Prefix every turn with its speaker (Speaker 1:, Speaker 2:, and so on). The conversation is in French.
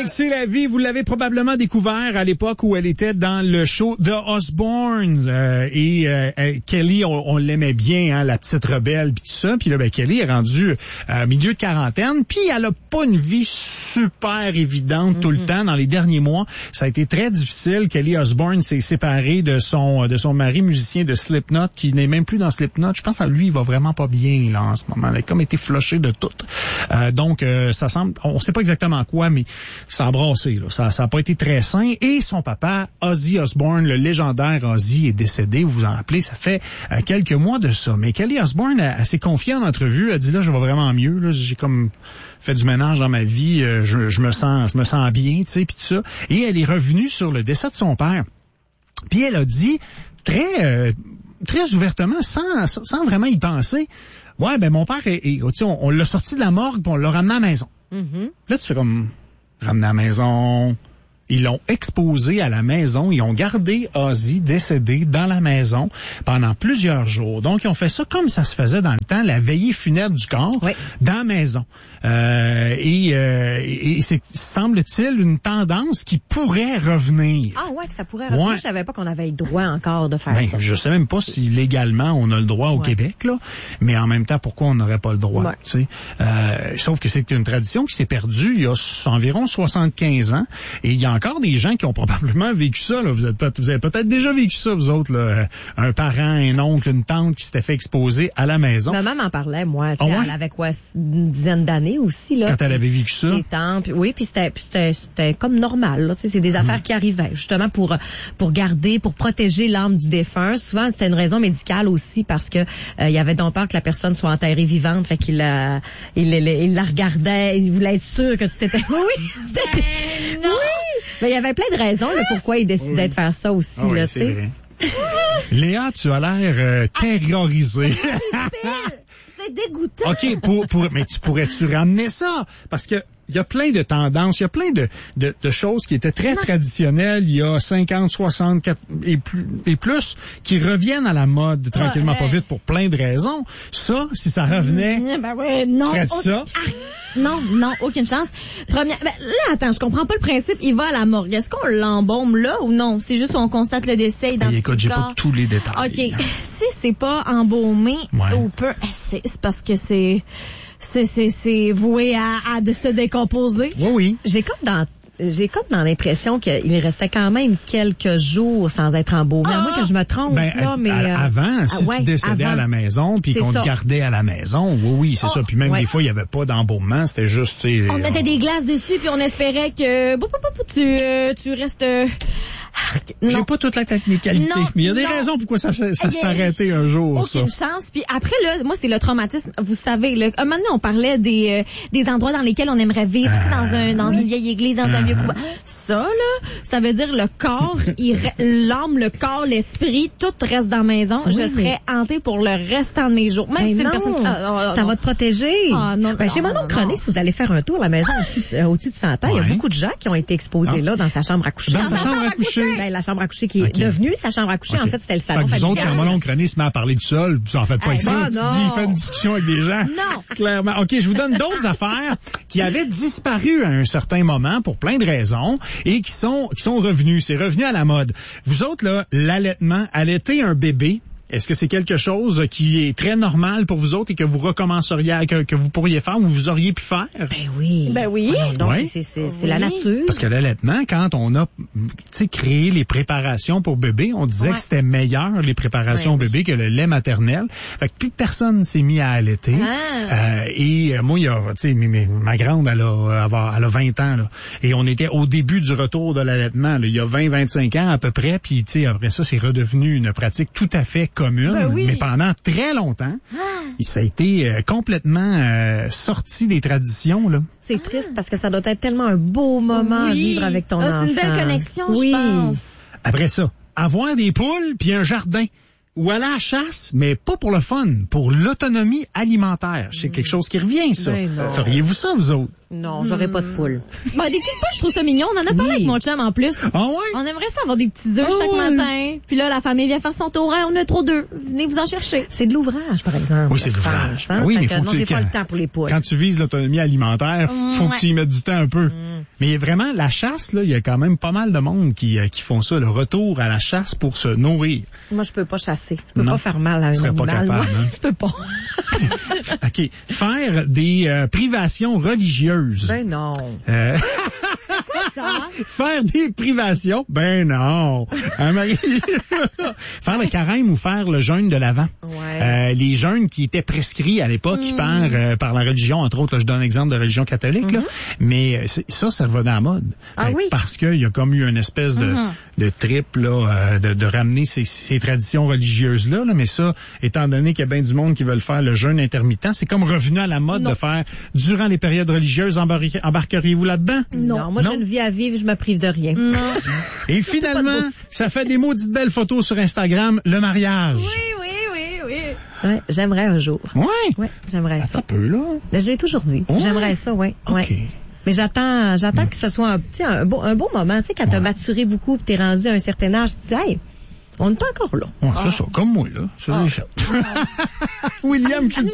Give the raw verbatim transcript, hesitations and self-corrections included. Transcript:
Speaker 1: Musique, c'est la vie. Vous l'avez probablement découvert à l'époque où elle était dans le show The Osbournes. Euh, et euh, Kelly, on, on l'aimait bien, hein, la petite rebelle, puis tout ça. Puis là, ben, Kelly est rendue euh, milieu de quarantaine. Puis elle a pas une vie super évidente mm-hmm. tout le temps. Dans les derniers mois, ça a été très difficile. Kelly Osbourne s'est séparée de son de son mari musicien de Slipknot, qui n'est même plus dans Slipknot. Je pense que lui, il va vraiment pas bien là en ce moment. Il a comme été flushé de tout. Euh, donc, euh, ça semble, on sait pas exactement quoi, mais ça a brassé. Là. Ça, ça a pas été très sain. Et son papa, Ozzy Osbourne, le légendaire Ozzy, est décédé. Vous vous en rappelez, ça fait euh, quelques mois de ça. Mais Kelly Osbourne, elle, elle s'est confiée en entrevue. Elle dit là, je vais vraiment mieux. Là, j'ai comme fait du ménage dans ma vie. Euh, je, je me sens, je me sens bien, tu sais, puis tout ça. Et elle est revenue sur le décès de son père. Puis elle a dit très, euh, très ouvertement, sans, sans vraiment y penser. Ouais, ben mon père, est, est, on, on l'a sorti de la morgue, puis on l'a ramené à la maison. Mm-hmm. Là, tu fais comme ramener à la maison. Ils l'ont exposé à la maison. Ils ont gardé Ozzy décédé dans la maison pendant plusieurs jours. Donc, ils ont fait ça comme ça se faisait dans le temps, la veillée funèbre du corps, oui. dans la maison. Euh, et, euh, et c'est, semble-t-il, une tendance qui pourrait revenir.
Speaker 2: Ah ouais, que ça pourrait revenir. Ouais. Je savais pas qu'on avait le droit encore de faire
Speaker 1: ben,
Speaker 2: ça.
Speaker 1: Je sais même pas si légalement on a le droit au ouais. Québec, là. Mais en même temps, pourquoi on n'aurait pas le droit? Ouais. Tu sais? Euh, sauf que c'est une tradition qui s'est perdue il y a environ soixante-quinze ans. Et il y a encore des gens qui ont probablement vécu ça. Là. Vous, êtes, vous avez peut-être déjà vécu ça, vous autres. Là. Un parent, un oncle, une tante qui s'était fait exposer à la maison.
Speaker 2: Maman m'en parlait, moi.
Speaker 1: Oh, ouais?
Speaker 2: Elle avait quoi, une dizaine d'années aussi. Là,
Speaker 1: quand elle avait vécu ça?
Speaker 2: Les tantes, puis, oui, puis c'était, puis c'était, c'était comme normal. Là, c'est des affaires mmh. qui arrivaient, justement, pour pour garder, pour protéger l'âme du défunt. Souvent, c'était une raison médicale aussi, parce que euh, il y avait donc peur que la personne soit enterrée vivante. Fait qu'il la, il, il, il la regardait, il voulait être sûr que tu t'étais... Oui, c'était...
Speaker 3: Ben, non.
Speaker 2: Oui! Mais il y avait plein de raisons là, pourquoi il décidait oui. de faire ça aussi.
Speaker 1: Oh,
Speaker 2: là,
Speaker 1: oui, c'est vrai. Léa, tu as l'air euh, terrorisée.
Speaker 3: C'est dégoûtant.
Speaker 1: OK, pour, pour, mais tu pourrais-tu ramener ça? Parce que il y a plein de tendances, il y a plein de, de, de choses qui étaient très traditionnelles il y a cinquante, soixante et plus, et plus qui reviennent à la mode tranquillement ouais, pas vite pour plein de raisons. Ça, si ça revenait,
Speaker 3: mmh, ben ouais, non,
Speaker 1: ferais-tu ça?
Speaker 3: Ah, non, non, aucune chance. Première, ben, là, attends, je comprends pas le principe. Il va à la morgue. Est-ce qu'on l'embaume là ou non? C'est juste qu'on constate le décès dans
Speaker 1: hey, écoute, j'ai pas tous les détails.
Speaker 3: OK. Si c'est pas embaumé
Speaker 1: ouais.
Speaker 3: ou peu, c'est, c'est parce que c'est... C'est, c'est, c'est voué à, à de se décomposer.
Speaker 1: Oui, oui.
Speaker 2: J'ai comme dans, j'ai comme dans l'impression qu'il restait quand même quelques jours sans être embaumé. Ah, à moins que je me trompe,
Speaker 1: ben,
Speaker 2: là, mais...
Speaker 1: À, avant,
Speaker 2: euh,
Speaker 1: si
Speaker 2: ah, ouais,
Speaker 1: tu décédais
Speaker 2: avant.
Speaker 1: à la maison, puis qu'on
Speaker 2: ça.
Speaker 1: te gardait à la maison, oui, oui, c'est oh, ça. Puis même ouais. des fois, il n'y avait pas d'embaumement, c'était juste, tu sais...
Speaker 3: On, on mettait des glaces dessus, puis on espérait que... Bou, bou, bou, tu, euh, tu restes... Euh...
Speaker 1: J'ai pas toute la technicalité, non, mais il y a des non. raisons pourquoi ça, ça, ça s'est arrêté un jour.
Speaker 3: Aucune
Speaker 1: ça.
Speaker 3: chance. Puis après, là, moi, c'est le traumatisme. Vous savez, là, un moment donné, on parlait des, euh, des endroits dans lesquels on aimerait vivre, ah, dans un, dans oui. une vieille église, dans ah. un vieux couvent. Ça, là, ça veut dire le corps, il, l'âme, le corps, l'esprit, tout reste dans la maison. Oui, je serais mais... hantée pour le restant de mes jours. Même si c'est une personne qui...
Speaker 2: ah, ça non. va te protéger.
Speaker 3: Ah, non,
Speaker 2: ben,
Speaker 3: non,
Speaker 2: chez mon oncle René, si vous allez faire un tour à la maison au-dessus de, au-dessus de cent ans, il ouais. y a beaucoup de gens qui ont été exposés ah. là, dans sa chambre à coucher.
Speaker 1: Dans, dans sa chambre à coucher?
Speaker 2: Ben, la chambre à coucher qui est okay. devenue sa chambre à coucher. Okay. En fait, c'était le salon
Speaker 1: familial. Vous autres, quand mon oncle René se met à parler du sol, vous en faites pas hey, avec ça.
Speaker 2: Non.
Speaker 1: Tu dis, il fait une discussion avec des gens.
Speaker 3: Non.
Speaker 1: Clairement. OK, je vous donne d'autres affaires qui avaient disparu à un certain moment pour plein de raisons et qui sont, qui sont revenues. C'est revenu à la mode. Vous autres, là, l'allaitement, allaiter un bébé, est-ce que c'est quelque chose qui est très normal pour vous autres et que vous recommenceriez, que, que vous pourriez faire ou vous auriez pu faire?
Speaker 2: Ben oui.
Speaker 3: Ben oui.
Speaker 2: Ah non, donc
Speaker 1: ouais.
Speaker 2: c'est, c'est, c'est
Speaker 3: oui.
Speaker 2: la nature.
Speaker 1: Parce que l'allaitement, quand on a, tu sais, créé les préparations pour bébé, on disait ouais. que c'était meilleur, les préparations ouais, bébé, oui. que le lait maternel. Fait que plus personne s'est mis à allaiter.
Speaker 3: Ah.
Speaker 1: Euh, et euh, moi, il y a, tu sais, ma grande, elle a, elle a vingt ans, là. Et on était au début du retour de l'allaitement, là, il y a vingt, vingt-cinq ans à peu près. Puis, tu sais, après ça, c'est redevenu une pratique tout à fait commune.
Speaker 3: Ben oui.
Speaker 1: Mais pendant très longtemps, ah. ça a été euh, complètement euh, sorti des traditions, là.
Speaker 2: C'est ah. triste parce que ça doit être tellement un beau moment
Speaker 3: oui.
Speaker 2: à vivre avec ton
Speaker 3: ah,
Speaker 2: enfant.
Speaker 3: C'est une belle connexion,
Speaker 2: oui.
Speaker 3: je pense.
Speaker 1: Après ça, avoir des poules puis un jardin. Ou aller à la chasse, mais pas pour le fun, pour l'autonomie alimentaire. C'est quelque chose qui revient, ça.
Speaker 2: Ben
Speaker 1: feriez-vous ça, vous autres?
Speaker 2: Non, j'aurais mmh. pas de poules.
Speaker 3: Ben, des petites poules, je trouve ça mignon. On en a parlé oui. avec mon chum, en plus.
Speaker 1: Ah ouais?
Speaker 3: On aimerait ça avoir des petits œufs
Speaker 1: ah
Speaker 3: chaque
Speaker 1: ouais.
Speaker 3: matin. Puis là, la famille vient faire son tour. Hey, on a trop d'œufs. Venez vous en chercher.
Speaker 2: C'est de l'ouvrage, par exemple.
Speaker 1: Oui, c'est de l'ouvrage.
Speaker 2: Hein?
Speaker 1: Oui, mais
Speaker 2: que,
Speaker 1: faut
Speaker 2: non,
Speaker 1: que
Speaker 2: j'ai
Speaker 1: tu,
Speaker 2: pas le temps pour les poules.
Speaker 1: Quand tu vises l'autonomie alimentaire, mmh, faut ouais. que tu y mettes du temps un peu. Mmh. Mais vraiment, la chasse, là, il y a quand même pas mal de monde qui, euh, qui font ça, le retour à la chasse pour se nourrir.
Speaker 2: Moi, je peux pas chasser. Je peux
Speaker 1: Non.
Speaker 2: pas faire mal à un
Speaker 1: Tu serais pas
Speaker 2: animal.
Speaker 1: capable,
Speaker 2: Moi,
Speaker 1: hein?
Speaker 2: je peux pas.
Speaker 1: OK. Faire des euh, privations religieuses.
Speaker 2: Ben non.
Speaker 1: Euh,
Speaker 3: Ça.
Speaker 1: faire des privations? Ben non. Hein, Marie? Faire le carême ou faire le jeûne de l'Avent.
Speaker 2: Ouais.
Speaker 1: Euh, les jeûnes qui étaient prescrits à l'époque
Speaker 3: Mm.
Speaker 1: par, euh, par la religion, entre autres, là, je donne un exemple de religion catholique, là, mais euh, c'est- ça, ça revenait à la mode.
Speaker 2: Ah
Speaker 1: Euh,
Speaker 2: oui?
Speaker 1: Parce qu'il y a comme eu une espèce de,
Speaker 3: Mhm.
Speaker 1: de trip là, euh, de, de ramener ces, ces traditions religieuses-là, là, mais ça, étant donné qu'il y a bien du monde qui veulent faire le jeûne intermittent, c'est comme revenu à la mode
Speaker 3: Non.
Speaker 1: de faire durant les périodes religieuses. Embarque- Embarqueriez-vous là-dedans?
Speaker 3: Non.
Speaker 2: moi,
Speaker 1: Non.
Speaker 2: j'ai une vie à vivre, je me prive de rien.
Speaker 3: Non.
Speaker 1: Et
Speaker 2: Surtout pas de
Speaker 1: finalement,
Speaker 2: bouffe.
Speaker 1: ça fait des maudites belles photos sur Instagram, le mariage.
Speaker 3: Oui, oui, oui, oui.
Speaker 2: Ouais, j'aimerais un jour.
Speaker 1: Ouais.
Speaker 2: Ouais, j'aimerais ça.
Speaker 1: Attends un peu, là.
Speaker 2: Ben, je l'ai toujours dit.
Speaker 1: Ouais.
Speaker 2: J'aimerais ça, ouais.
Speaker 1: OK.
Speaker 2: ouais. Mais j'attends, j'attends que ce soit un, tu sais, un beau, un beau moment, tu sais, quand t'as
Speaker 1: Ouais.
Speaker 2: maturé beaucoup, pis t'es rendu à un certain âge, tu dis, hey, on n'est pas encore là.
Speaker 1: Ouais, c'est ça, comme moi, là. Ça, j'ai fait. William qui dit